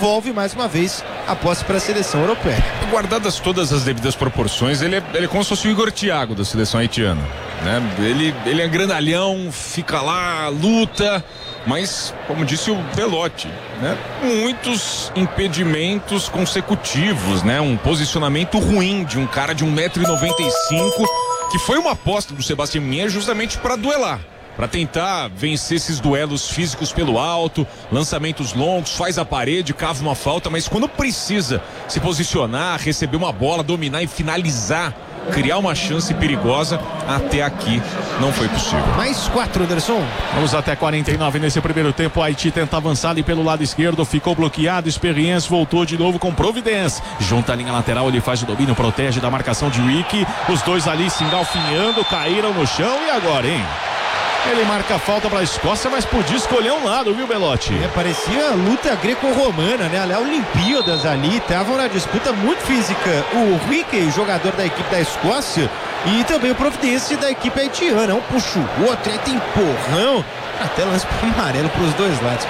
devolve mais uma vez a posse para a seleção europeia. Guardadas todas as devidas proporções, ele é como se fosse o Igor Thiago da seleção haitiana, né? Ele é grandalhão, fica lá, luta, mas, como disse o Belotti, né? Muitos impedimentos consecutivos, né? Um posicionamento ruim de um cara de 1,95 m, que foi uma aposta do Sebastião Minha justamente para duelar, para tentar vencer esses duelos físicos pelo alto, lançamentos longos, faz a parede, cava uma falta, mas quando precisa se posicionar, receber uma bola, dominar e finalizar, criar uma chance perigosa, até aqui não foi possível. Mais 4, Anderson. Vamos até 49 nesse primeiro tempo. O Haiti tenta avançar ali pelo lado esquerdo, ficou bloqueado. Experiência voltou de novo com Providence. Junta a linha lateral, ele faz o domínio, protege da marcação de Ricky. Os dois ali se engalfinhando, caíram no chão. E agora, hein? Ele marca a falta para a Escócia, mas podia escolher um lado, viu, Belotti? Parecia luta greco-romana, né? Aliás, Olimpíadas ali, estavam na disputa muito física. O Ricky, jogador da equipe da Escócia, e também o Providence da equipe haitiana. Um puxa o outro, aí tem empurrão. Até lance para amarelo para os dois lados, que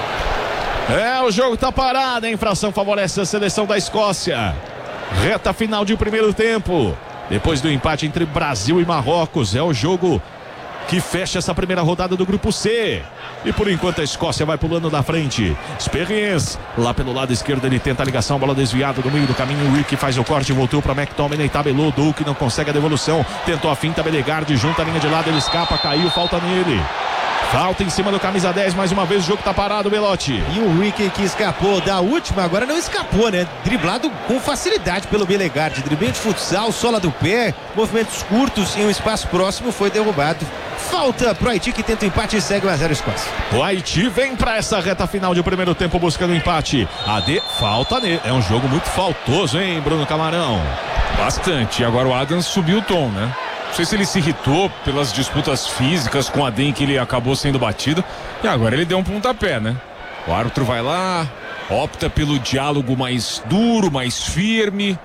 horror. O jogo tá parado, a infração favorece a seleção da Escócia. Reta final de primeiro tempo. Depois do empate entre Brasil e Marrocos, é o jogo que fecha essa primeira rodada do grupo C. E por enquanto a Escócia vai pulando da frente. Experience, lá pelo lado esquerdo ele tenta a ligação, bola desviada no meio do caminho. O Ricky faz o corte, voltou para McTominay, tabelou, Duque não consegue a devolução, tentou a finta, Belegarde junta a linha de lado, ele escapa, caiu, falta nele. Falta em cima do camisa 10, mais uma vez o jogo tá parado, Belotti. E o Ricky que escapou da última, agora não escapou, né? Driblado com facilidade pelo Belegarde, driblinho de futsal, sola do pé, movimentos curtos em um espaço próximo, foi derrubado. Falta pro Haiti, que tenta o empate e segue 1-0 Escócia. O Haiti vem pra essa reta final de primeiro tempo buscando o empate. Falta nele. É um jogo muito faltoso, hein, Bruno Camarão? Bastante. Agora o Adams subiu o tom, né? Não sei se ele se irritou pelas disputas físicas com a Adem, que ele acabou sendo batido, e agora ele deu um pontapé, né? O árbitro vai lá, opta pelo diálogo mais duro, mais firme,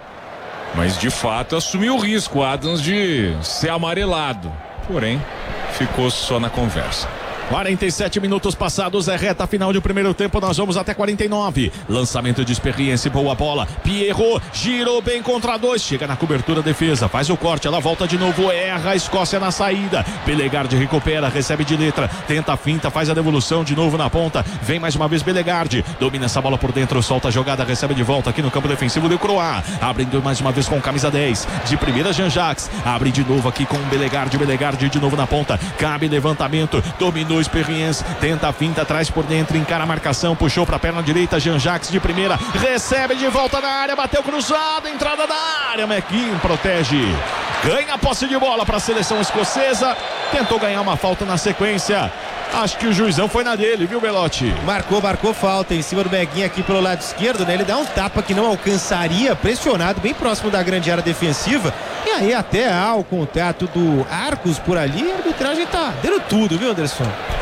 mas de fato assumiu o risco, o Adams, de ser amarelado. Porém, ficou só na conversa. 47 minutos passados, é reta final de primeiro tempo, nós vamos até 49. Lançamento de Experiência, boa bola. Pierrot girou bem contra dois, chega na cobertura, defesa, faz o corte, ela volta de novo, erra a Escócia na saída. Belegarde recupera, recebe de letra, tenta a finta, faz a devolução de novo na ponta. Vem mais uma vez Belegarde, domina essa bola por dentro, solta a jogada, recebe de volta aqui no campo defensivo do Croá. Abrindo mais uma vez com camisa 10. De primeira, Jean-Jacques. Abre de novo aqui com Belegarde de novo na ponta. Cabe levantamento, dominou Experiência, tenta a finta, traz por dentro, encara a marcação, puxou pra perna direita, Jean-Jacques de primeira, recebe de volta na área, bateu cruzado, entrada da área, McKean protege, ganha a posse de bola para a seleção escocesa, tentou ganhar uma falta na sequência. Acho que o juizão foi na dele, viu, Belotti? Marcou falta em cima do Beguinha aqui pelo lado esquerdo, né? Ele dá um tapa que não alcançaria, pressionado bem próximo da grande área defensiva. E aí até há o contato do Arcos por ali, a arbitragem tá dando tudo, viu, Anderson?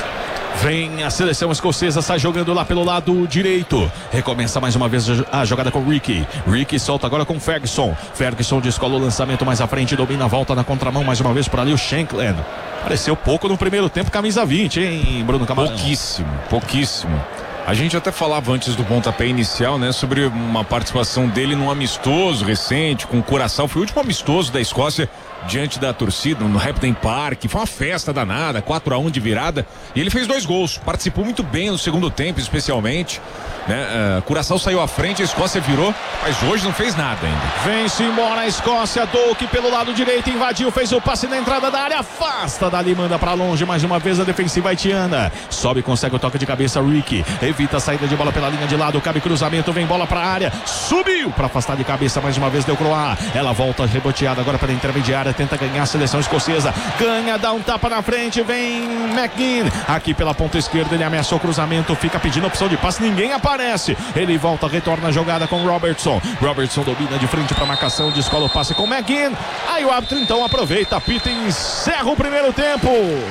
Vem a seleção escocesa, sai jogando lá pelo lado direito. Recomeça mais uma vez a jogada com Ricky. Ricky solta agora com Ferguson. Ferguson descola o lançamento mais à frente, domina a volta na contramão mais uma vez por ali o Shankland. Apareceu pouco no primeiro tempo, camisa 20, hein, Bruno Camarão? Pouquíssimo. A gente até falava antes do pontapé inicial, né, sobre uma participação dele num amistoso recente com o Curaçao. Foi o último amistoso da Escócia diante da torcida no Hampden Park. Foi uma festa danada, 4-1 de virada, e ele fez 2 gols, participou muito bem no segundo tempo, especialmente, né? Curaçao saiu à frente, a Escócia virou, mas hoje não fez nada ainda. Vem-se embora a Escócia, Duque pelo lado direito, invadiu, fez o passe na entrada da área, afasta dali, manda pra longe, mais uma vez a defensiva haitiana, sobe, consegue o toque de cabeça, Ricky, evita a saída de bola pela linha de lado, cabe cruzamento, vem bola pra área, subiu pra afastar de cabeça, mais uma vez deu Croá, ela volta reboteada agora pela intermediária, tenta ganhar a seleção escocesa, ganha, dá um tapa na frente, vem McGinn, aqui pela ponta esquerda, ele ameaçou o cruzamento, fica pedindo opção de passe, ninguém aparece, ele volta, retorna a jogada com Robertson domina de frente para marcação, descola o passe com McGinn, aí o árbitro então aproveita, apita e encerra o primeiro tempo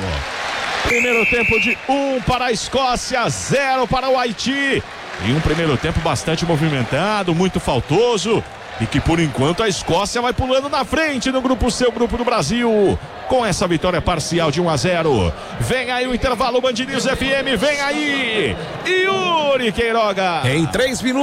de 1 para a Escócia, 0 para o Haiti, e um primeiro tempo bastante movimentado, muito faltoso, e que por enquanto a Escócia vai pulando na frente no grupo C, o grupo do Brasil, com essa vitória parcial de 1-0. Vem aí o intervalo, Band News FM, vem aí Yuri Queiroga. Em 3 minutos